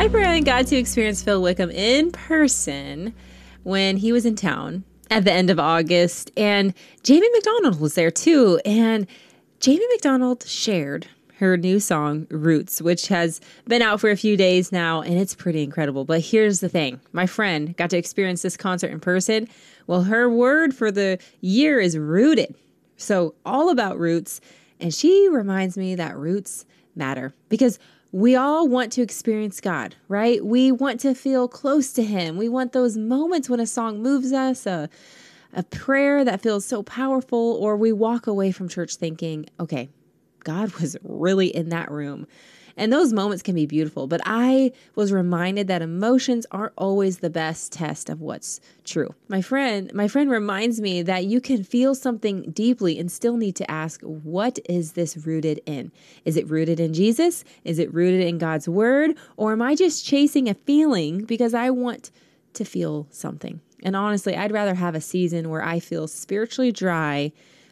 My friend got to experience Phil Wickham in person when he was in town at the end of August, and Jamie McDonald was there too. And Jamie McDonald shared her new song, Roots, which has been out for a few days now, and it's pretty incredible. But here's the thing. My friend got to experience this concert in person. Well, her word for the year is rooted. So all about roots. And she reminds me that roots matter because we all want to experience God, right? We want to feel close to him. We want those moments when a song moves us, a prayer that feels so powerful, or we walk away from church thinking, okay, God was really in that room. And those moments can be beautiful, but I was reminded that emotions aren't always the best test of what's true. My friend reminds me that you can feel something deeply and still need to ask, what is this rooted in? Is it rooted in Jesus? Is it rooted in God's word? Or am I just chasing a feeling because I want to feel something? And honestly, I'd rather have a season where I feel spiritually dry